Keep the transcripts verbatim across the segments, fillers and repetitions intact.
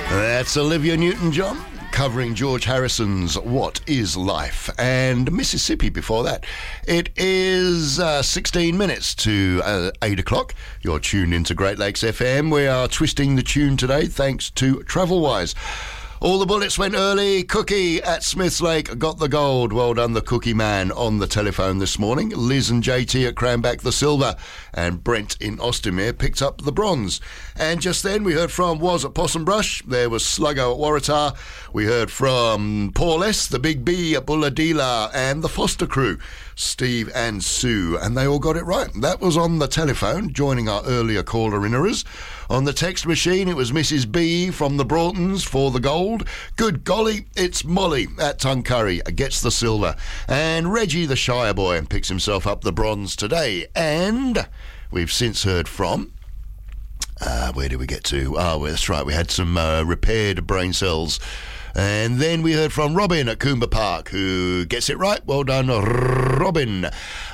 That's Olivia Newton-John covering George Harrison's What Is Life, and Mississippi before that. It is uh, sixteen minutes to uh, eight o'clock. You're tuned into Great Lakes F M. We are twisting the tune today thanks to Travelwise. All the bullets went early. Cookie at Smiths Lake got the gold. Well done, the Cookie man on the telephone this morning. Liz and J T at Cranback the silver. And Brent in Austinmere picked up the bronze. And just then we heard from Was at Possum Brush. There was Sluggo at Waratah. We heard from Paul S., the Big B at Bulladila, and the Foster crew, Steve and Sue. And they all got it right. That was on the telephone, joining our earlier caller-innerers. On the text machine, it was Missus B from the Broughtons for the gold. Good golly, it's Molly at Tuncurry gets the silver. And Reggie, the Shire boy, picks himself up the bronze today. And we've since heard from... Uh, where did we get to? Oh, well, that's right. We had some uh, repaired brain cells. And then we heard from Robin at Coomber Park, who gets it right. Well done, Robin.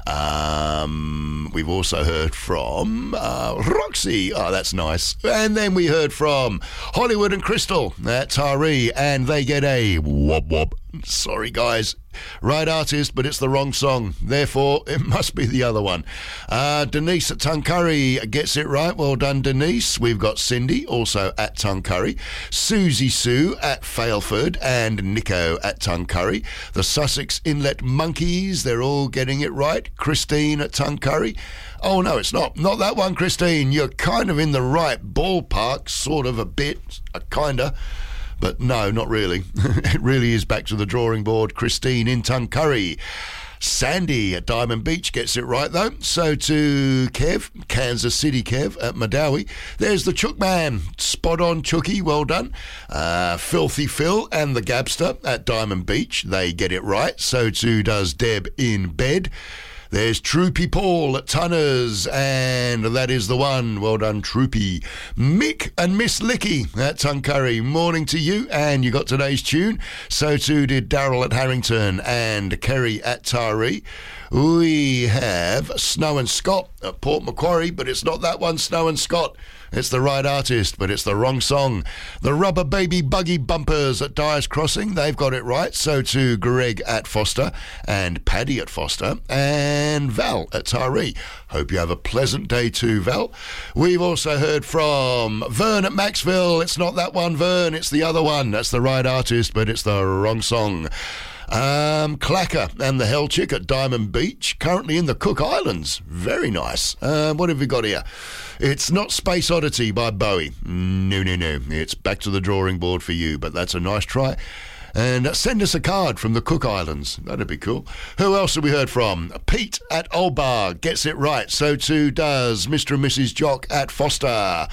Um, we've also heard from uh, Roxy. Oh, that's nice. And then we heard from Hollywood and Crystal at Taree, and they get a wob wob. Sorry, guys. Right artist, but it's the wrong song. Therefore, it must be the other one. Uh, Denise at Tuncurry gets it right. Well done, Denise. We've got Cindy, also at Tuncurry. Susie Sue at Failford, and Nico at Tuncurry. The Sussex Inlet Monkeys, they're all getting it right. Christine at Tuncurry. Oh, no, it's not. Not that one, Christine. You're kind of in the right ballpark, sort of a bit, a kinda. But no, not really. It really is back to the drawing board. Christine in Tuncurry. Sandy at Diamond Beach gets it right, though. So to Kev, Kansas City Kev at Madawi. There's the Chook Man. Spot on, Chookie. Well done. Uh, Filthy Phil and the Gabster at Diamond Beach. They get it right. So too does Deb in Bed. There's Troopy Paul at Tunners, and that is the one. Well done, Troopy. Mick and Miss Licky at Tuncurry. Morning to you, and you got today's tune. So too did Daryl at Harrington and Kerry at Taree. We have Snow and Scott at Port Macquarie, but it's not that one, Snow and Scott. It's the right artist, but it's the wrong song. The Rubber Baby Buggy Bumpers at Dyer's Crossing, they've got it right. So too Greg at Foster, and Paddy at Foster, and Val at Taree. Hope you have a pleasant day too, Val. We've also heard from Vern at Maxville. It's not that one, Vern, it's the other one. That's the right artist, but it's the wrong song. Um, Clacker and the Hell Chick at Diamond Beach, currently in the Cook Islands. Very nice. Uh, what have we got here? It's not Space Oddity by Bowie. No, no, no. It's back to the drawing board for you, but that's a nice try. And send us a card from the Cook Islands. That'd be cool. Who else have we heard from? Pete at Old Bar gets it right. So too does Mister and Missus Jock at Foster.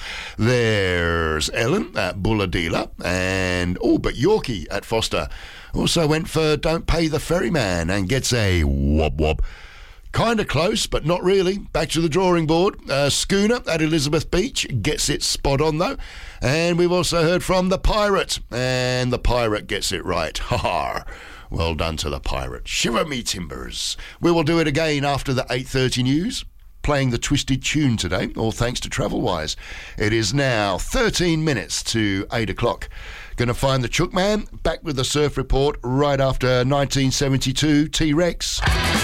There's Ellen at Bulladila. And, oh, but Yorkie at Foster also went for Don't Pay the Ferryman and gets a wob wob. Kind of close, but not really. Back to the drawing board. Uh, Schooner at Elizabeth Beach gets it spot on, though. And we've also heard from the Pirate, and the Pirate gets it right. Ha ha. Well done to the Pirate. Shiver me timbers. We will do it again after the eight thirty news. Playing the twisted tune today, all thanks to Travelwise. It is now thirteen minutes to eight o'clock. Going to find the Chook Man, back with the Surf Report right after nineteen seventy-two T-Rex.